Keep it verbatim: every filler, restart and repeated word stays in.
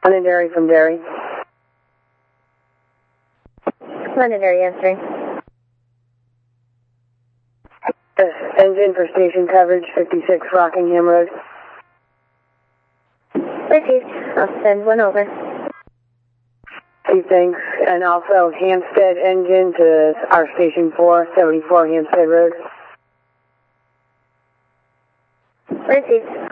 Londonderry from Derry. Londonderry answering. Yes, engine for station coverage, fifty-six Rockingham Road. Received. I'll send one over. Two thanks. And also Hampstead engine to our station four, seventy-four Hampstead Road. Received.